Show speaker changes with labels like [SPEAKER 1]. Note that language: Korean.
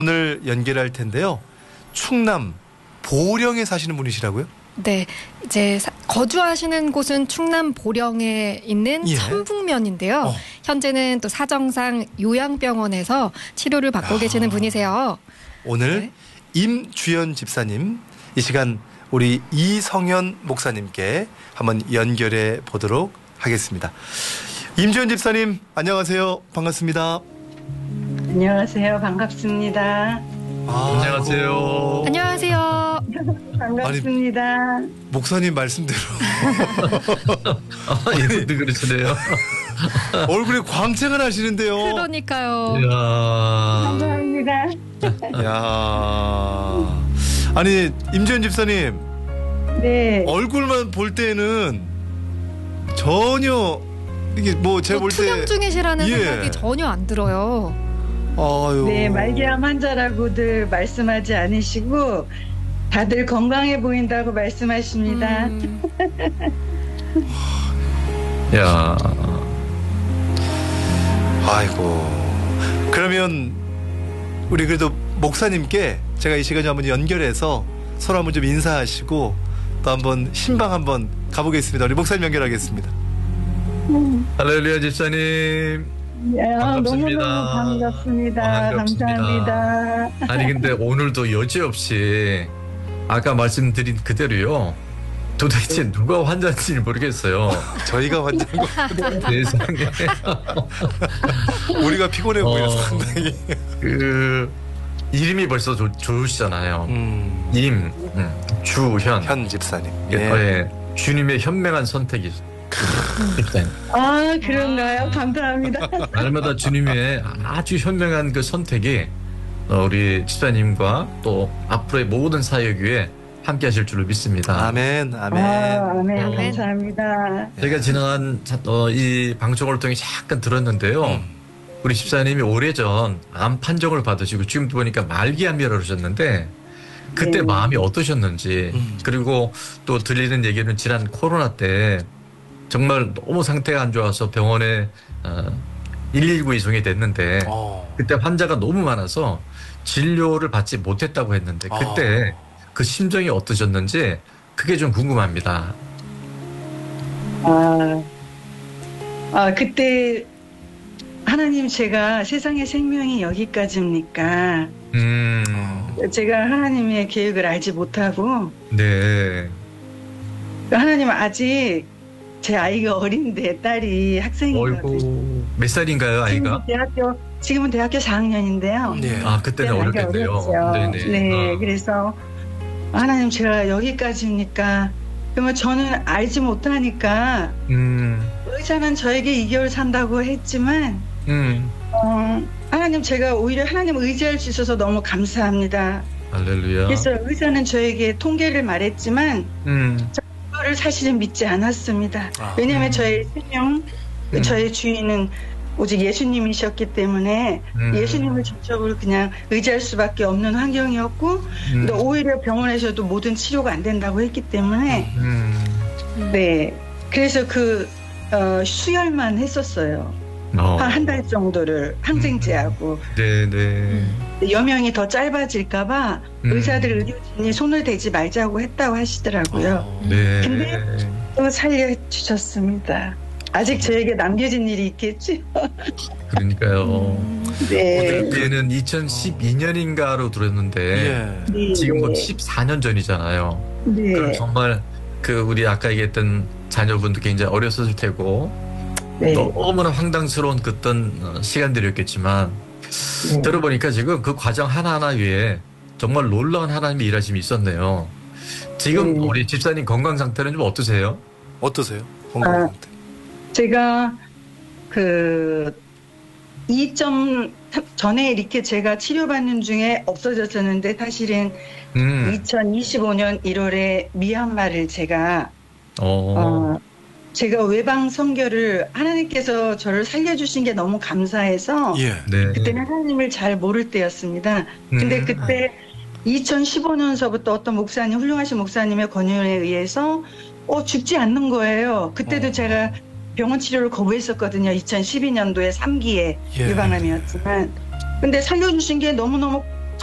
[SPEAKER 1] 오늘 연결할 텐데요. 충남 보령에 사시는 분이시라고요?
[SPEAKER 2] 네, 이제 거주하시는 곳은 충남 보령에 있는
[SPEAKER 1] 예.
[SPEAKER 2] 천북면인데요. 현재는 또 사정상 요양병원에서 치료를 받고 계시는 분이세요.
[SPEAKER 1] 오늘
[SPEAKER 2] 네.
[SPEAKER 1] 임주연 집사님, 이 시간 우리 이성현 목사님께 한번 연결해 보도록 하겠습니다. 임주연 집사님, 안녕하세요. 반갑습니다.
[SPEAKER 3] 안녕하세요. 반갑습니다.
[SPEAKER 4] 안녕하세요.
[SPEAKER 2] 안녕하세요.
[SPEAKER 3] 반갑습니다.
[SPEAKER 1] 목사님 말씀대로
[SPEAKER 4] 이분도 그러시네요.
[SPEAKER 1] 얼굴에 광채가 나시는데요.
[SPEAKER 2] 그러니까요.
[SPEAKER 4] 이야.
[SPEAKER 3] 감사합니다.
[SPEAKER 1] 야, 아니 임주연 집사님,
[SPEAKER 3] 네.
[SPEAKER 1] 얼굴만 볼 때는 전혀 이게 뭐 제가 볼 때
[SPEAKER 2] 투병 중이시라는
[SPEAKER 1] 예.
[SPEAKER 2] 생각이 전혀 안 들어요.
[SPEAKER 1] 아유.
[SPEAKER 3] 네, 말기암 환자라고들 말씀하지 않으시고 다들 건강해 보인다고 말씀하십니다.
[SPEAKER 4] 야.
[SPEAKER 1] 아이고. 그러면 우리 그래도 목사님께 제가 이 시간에 한번 연결해서 서로 한번 좀 인사하시고 또 한번 신방 한번 가보겠습니다. 우리 목사님 연결하겠습니다.
[SPEAKER 4] 할렐루야 집사님. 반갑습니다.
[SPEAKER 3] 너무너무 반갑습니다.
[SPEAKER 4] 반갑습니다.
[SPEAKER 3] 감사합니다.
[SPEAKER 4] 아니 근데 오늘도 여지없이 아까 말씀드린 그대로요. 도대체 누가 환자인지 모르겠어요.
[SPEAKER 1] 저희가 환자인 거
[SPEAKER 4] 세상에.
[SPEAKER 1] 우리가 피곤해 보여요. 상당히.
[SPEAKER 4] 그 이름이 벌써 좋으시잖아요. 주현.
[SPEAKER 1] 현 집사님.
[SPEAKER 4] 예. 주님의 현명한 선택이.
[SPEAKER 3] 아, 그런가요? 감사합니다.
[SPEAKER 4] 날마다 주님의 아주 현명한 그 선택이 우리 집사님과 또 앞으로의 모든 사역 위에 함께 하실 줄을 믿습니다.
[SPEAKER 1] 아멘. 아멘.
[SPEAKER 3] 아멘.
[SPEAKER 2] 아멘.
[SPEAKER 3] 감사합니다.
[SPEAKER 4] 제가 지난 이 방송을 통해 잠깐 들었는데요. 우리 집사님이 오래전 암 판정을 받으시고 지금도 보니까 말기암이라고 그러셨는데 그때
[SPEAKER 3] 네.
[SPEAKER 4] 마음이 어떠셨는지 그리고 또 들리는 얘기는 지난 코로나 때 정말 너무 상태가 안 좋아서 병원에 119 이송이 됐는데 그때 환자가 너무 많아서 진료를 받지 못했다고 했는데 그때 그 심정이 어떠셨는지 그게 좀 궁금합니다.
[SPEAKER 3] 그때 하나님, 제가 세상의 생명이 여기까지입니까? 제가 하나님의 계획을 알지 못하고
[SPEAKER 4] 네.
[SPEAKER 3] 하나님, 아직 제 아이가 어린데 딸이 학생이거든요.
[SPEAKER 4] 어이구, 몇 살인가요, 아이가?
[SPEAKER 3] 지금은 대학교 4학년인데요.
[SPEAKER 1] 네.
[SPEAKER 4] 아, 그때는 어렸겠네요. 네네.
[SPEAKER 3] 네, 그래서 하나님, 제가 여기까지니까 그러면 저는 알지 못하니까 의사는 저에게 2개월 산다고 했지만 하나님, 제가 오히려 하나님 의지할 수 있어서 너무 감사합니다.
[SPEAKER 4] 할렐루야.
[SPEAKER 3] 그래서 의사는 저에게 통계를 말했지만 저를 사실은 믿지 않았습니다. 왜냐하면 저의 생명, 저의 주인은 오직 예수님이셨기 때문에 예수님을 전적으로 그냥 의지할 수밖에 없는 환경이었고 또 오히려 병원에서도 모든 치료가 안 된다고 했기 때문에 네, 그래서 그 수혈만 했었어요. 한 달 정도를 항생제하고
[SPEAKER 4] 네네.
[SPEAKER 3] 여명이 더 짧아질까봐 의사들, 의료진이 손을 대지 말자고 했다고 하시더라고요.
[SPEAKER 4] 네.
[SPEAKER 3] 근데 또 살려주셨습니다. 아직 저에게 남겨진 일이 있겠지?
[SPEAKER 4] 그러니까요.
[SPEAKER 3] 네.
[SPEAKER 4] 그때는 2012년인가로 들었는데
[SPEAKER 1] 예.
[SPEAKER 4] 지금 뭐 14년 전이잖아요.
[SPEAKER 3] 네.
[SPEAKER 4] 그럼 정말 그 우리 아까 얘기했던 자녀분도 굉장히 어렸을 테고
[SPEAKER 3] 네.
[SPEAKER 4] 너무나 황당스러운 그떤 시간들이었겠지만 들어보니까 지금 그 과정 하나하나 위에 정말 놀라운 하나님의 일하심이 있었네요. 지금 우리 집사님 건강 상태는 좀 어떠세요?
[SPEAKER 1] 어떠세요? 건강 상태.
[SPEAKER 3] 제가 그 2점 전에 이렇게 제가 치료받는 중에 없어졌었는데 사실은 2025년 1월에 미얀마를 제가 제가 외방 선교를 하나님께서 저를 살려주신 게 너무 감사해서
[SPEAKER 4] 네.
[SPEAKER 3] 그때는 하나님을 잘 모를 때였습니다. 근데 그때 2015년서부터 어떤 목사님, 훌륭하신 목사님의 권유에 의해서 죽지 않는 거예요. 그때도 제가 병원 치료를 거부했었거든요. 2012년도에 3기에 유방암이었지만. 근데 살려주신 게 너무너무